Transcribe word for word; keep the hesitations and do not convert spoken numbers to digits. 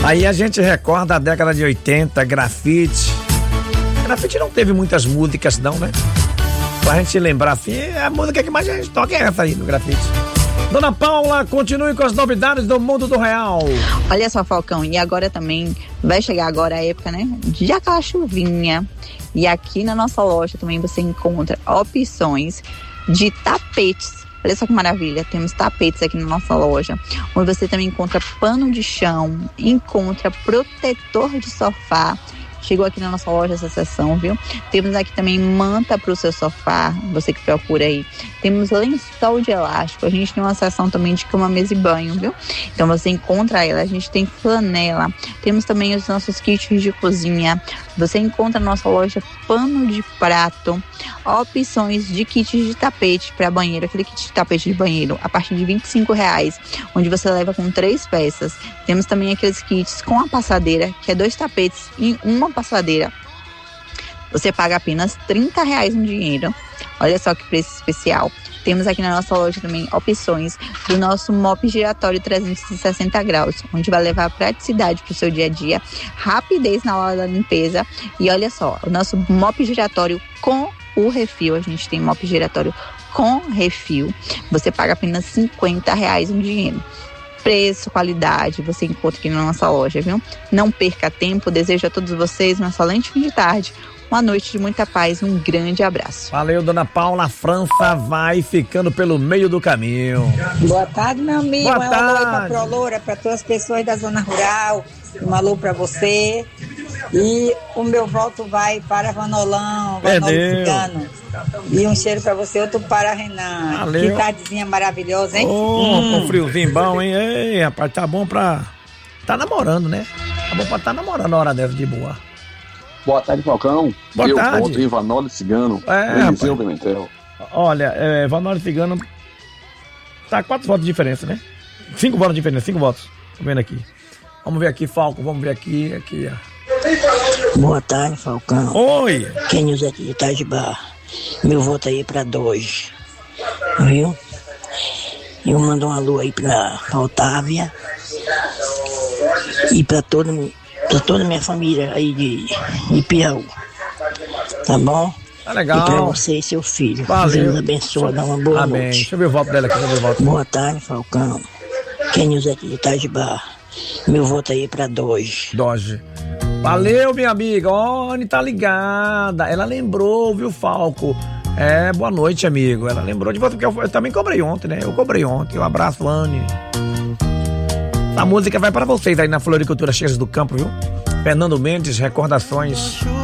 Aí a gente recorda a década de oitenta, grafite. Grafite não teve muitas músicas não, né? Pra gente lembrar assim, a música que mais a gente toca é essa aí no grafite. Dona Paula, continue com as novidades do mundo do real. Olha só, Falcão, e agora também vai chegar agora a época, né, de aquela chuvinha. E aqui na nossa loja também você encontra opções de tapetes. Olha só que maravilha, temos tapetes aqui na nossa loja, onde você também encontra pano de chão, encontra protetor de sofá. Chegou aqui na nossa loja essa seção, viu? Temos aqui também manta para o seu sofá, você que procura aí. Temos lençol de elástico, a gente tem uma seção também de cama, mesa e banho, viu? Então você encontra ela, a gente tem flanela, temos também os nossos kits de cozinha. Você encontra na nossa loja pano de prato, opções de kits de tapete para banheiro, aquele kit de tapete de banheiro a partir de vinte e cinco reais, onde você leva com três peças. Temos também aqueles kits com a passadeira, que é dois tapetes e uma passadeira. Você paga apenas trinta reais no dinheiro. Olha só que preço especial. Temos aqui na nossa loja também opções do nosso mop giratório trezentos e sessenta graus, onde vai levar praticidade para o seu dia a dia, rapidez na hora da limpeza. E olha só, o nosso mop giratório com o refil, a gente tem mop giratório com refil, você paga apenas cinquenta reais no dinheiro. Preço, qualidade, você encontra aqui na nossa loja, viu? Não perca tempo, desejo a todos vocês um excelente fim de tarde, uma noite de muita paz, um grande abraço. Valeu, Dona Paula. A França vai ficando pelo meio do caminho. Boa tarde, meu amigo. Boa é tarde. Um alô aí pra Proloura, pra todas as pessoas da zona rural. Um alô pra você. E o meu voto vai para Vanolão, Vanolo Cigano. E um cheiro pra você, outro para Renan. Valeu. Que tardezinha maravilhosa, hein? Oh, hum. Com friozinho bom, hein? Ei, rapaz, tá bom pra... Tá namorando, né? Tá bom pra tá namorando na hora dessa de boa. Boa tarde, Falcão. Boa Eu tarde. voto em Vanoli Cigano. É, Eliseu Pimentel. Olha, é, Vanoli Cigano tá quatro votos de diferença, né? Cinco votos de diferença, cinco votos. Tô vendo aqui. Vamos ver aqui, Falco, vamos ver aqui, aqui, ó. Boa tarde, Falcão. Oi. Quem usa aqui de Itajibá. Meu voto aí pra dois. Viu? Eu mando um alô aí pra, pra Otávia. E pra toda, pra toda a minha família aí de, de Piauí. Tá bom? Tá legal. E pra você e seu filho. Valeu. Deus abençoe, dá uma boa Amém. noite. Deixa eu ver o voto dela aqui, deixa eu ver o voto. Boa tarde, Falcão. Quem usa aqui de Itajibá. Meu voto aí pra dois. Doge. Valeu, minha amiga. Ó, oh, tá ligada. Ela lembrou, viu, Falco? É, boa noite, amigo. Ela lembrou de você, porque eu, eu também cobrei ontem, né? Eu cobrei ontem. Um abraço, Anne. A música vai para vocês aí na Floricultura Cheias do Campo, viu? Fernando Mendes, Recordações.